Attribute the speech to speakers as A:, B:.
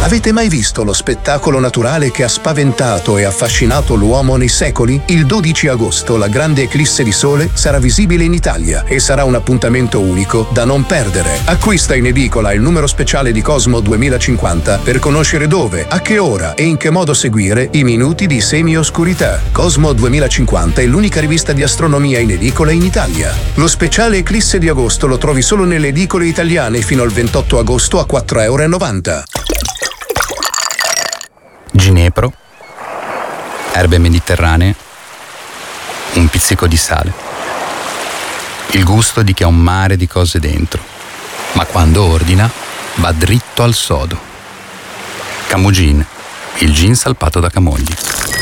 A: Avete mai visto lo spettacolo naturale che ha spaventato e affascinato l'uomo nei secoli? Il 12 agosto la grande eclisse di sole sarà visibile in Italia e sarà un appuntamento unico da non perdere. Acquista in edicola il numero speciale di Cosmo 2050 per conoscere dove, a che ora e in che modo seguire i minuti di semioscurità. Cosmo 2050 è l'unica rivista di astronomia in edicola in Italia. Lo speciale eclisse di agosto lo trovi solo nelle edicole italiane fino al 28 agosto a €4,90.
B: Ginepro, erbe mediterranee, un pizzico di sale. Il gusto di chi ha un mare di cose dentro, ma quando ordina va dritto al sodo. Camugin, il gin salpato da Camogli.